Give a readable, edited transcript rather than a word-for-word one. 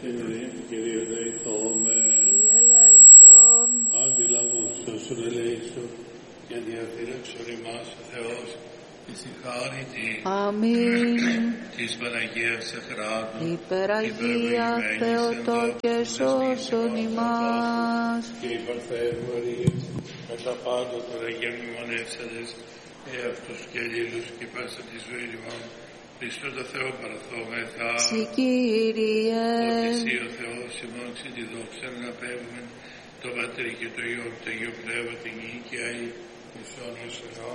Κύριε δεηθώμε. Κύριε ελέησον. Αντιλαβούσος σου ελέησον, και διαφύλαξον ημάς ο Θεός, εις η χάρη Αμήν. της Παναγίας Εχράτου, Υπεραγία Θεοτό και σώσον ημάς. και η Παρθένου Μαρίας, με τα πάντα των Αγίων μνημονεύσαντες, εαυτούς και αλλήλους και πάσα τη ζωή ημών, Χριστό το Θεό παραθόμεθα. Συ Κύριε. Ότι εσύ ο Θεός ημών ξε τη δόξα να πέμβουν, το Πατρί και το Υιό και το Αγίο Πνεύμα την Νίκαια εις αιώνας αιώνων.